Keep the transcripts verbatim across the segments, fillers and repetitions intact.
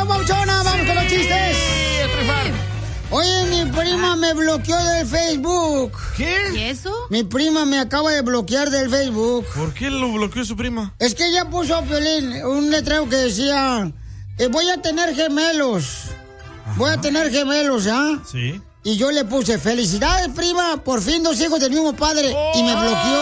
show, papuchona! ¡Vamos con los chistes! Oye, mi prima me bloqueó del Facebook. ¿Qué? ¿Y eso? Mi prima me acaba de bloquear del Facebook. ¿Por qué lo bloqueó su prima? Es que ella puso, Piolín, un letrero que decía... Eh, voy a tener gemelos. Ajá. Voy a tener gemelos, ¿ah? ¿eh? Sí. Y yo le puse, felicidades, prima, por fin dos hijos del mismo padre. Oh. Y me bloqueó.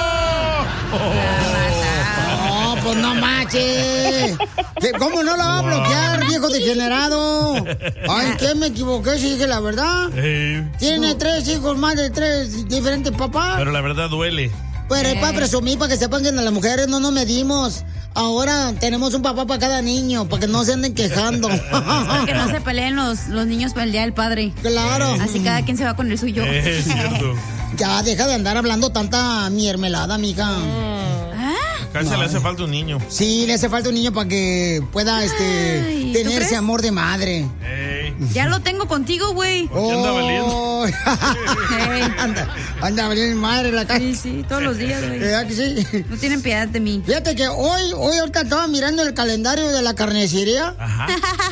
Oh. No, pues no manches. ¿Cómo no la va a bloquear, viejo degenerado? Ay, ¿qué me equivoqué si dije la verdad? Hey. Tiene no. tres hijos más de tres diferentes papás. Pero la verdad duele. Pero es para presumir, para que sepan que a las mujeres no nos medimos. Ahora tenemos un papá para cada niño, para que no se anden quejando. Para que no se peleen los, los niños para el día del padre. Claro. Así cada quien se va con el suyo. Es cierto. Ya, deja de andar hablando tanta miermelada, mija. ¿Ah? Casi no. Le hace falta un niño. Sí, le hace falta un niño para que pueda este Ay, tener ese amor de madre. Hey. Ya lo tengo contigo, güey. ¿Por qué anda valiendo? Hey. anda, anda valiendo madre la calle. Sí, sí, todos los días, güey. ¿Verdad que sí? No tienen piedad de mí. Fíjate que hoy, hoy ahorita estaba mirando el calendario de la carnicería. Ajá.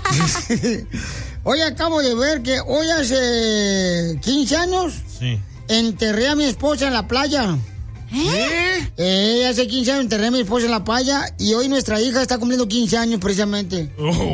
Hoy acabo de ver que hoy hace quince años. Sí. Enterré a mi esposa en la playa. ¿Eh? Eh, hace quince años enterré a mi esposa en la playa y hoy nuestra hija está cumpliendo quince años precisamente. Oh, oh,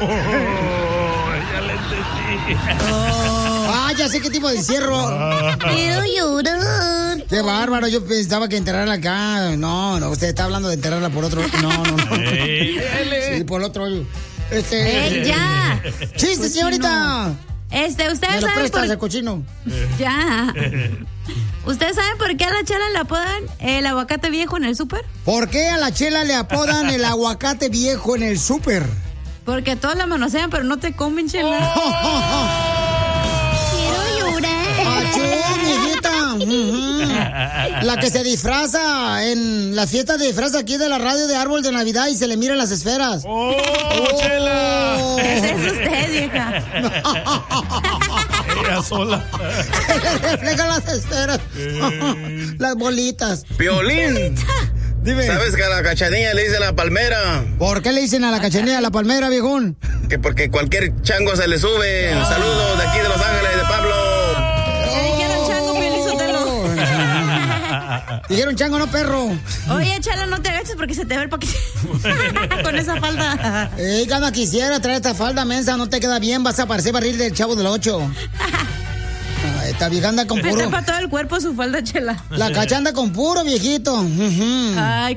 ya le entendí. Oh. Ah, ya sé qué tipo de encierro. Quiero llorar. Qué bárbaro, yo pensaba que enterrarla acá. No, no, usted está hablando de enterrarla por otro. No, no, no. Hey, sí, por otro. Este. ¡Ey, ya! ¡Chiste, cochino. Señorita! Este, ustedes ¿Me lo saben prestas, por... el cochino? Ya. ¿Ustedes saben por qué a la Chela le apodan el aguacate viejo en el súper? ¿Por qué a la Chela le apodan el aguacate viejo en el súper? Porque todos la manosean, pero no te comen, Chela. Oh. Quiero llorar. ¡Achú, mijita! Uh-huh. La que se disfraza en las fiestas de disfraz aquí de la radio de árbol de Navidad y se le miran las esferas. ¡Oh, oh. Chela! Esa es usted, vieja. Ella sola. Le reflejan las esferas. Eh. Las bolitas. Piolín. Dime. ¿Sabes que a la Cachanilla le dicen la palmera? ¿Por qué le dicen a la Cachanilla la palmera, viejón? Que porque cualquier chango se le sube. Oh. Saludos de aquí de Los Ángeles, de Pablo. Le dijeron chango, Piolín Sotelo. Dijeron chango, no perro. Oye, Chala, no te agaches porque se te ve el paquete. Con esa falda. Ey, gana quisiera traer esta falda, mensa, no te queda bien, vas a parecer barril del Chavo del Ocho. Ah, esta vieja anda con puro. Me tapa todo el cuerpo su falda, Chela. La Cacha anda con puro, viejito. Uh-huh. Ay,